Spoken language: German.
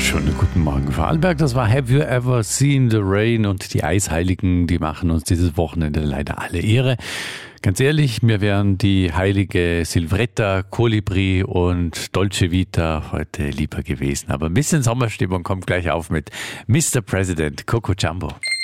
Schönen guten Morgen, Vorarlberg. Das war Have You Ever Seen the Rain? Und die Eisheiligen, die machen uns dieses Wochenende leider alle Ehre. Ganz ehrlich, mir wären die heilige Silvretta, Kolibri und Dolce Vita heute lieber gewesen. Aber ein bisschen Sommerstimmung kommt gleich auf mit Mr. President Coco Jumbo.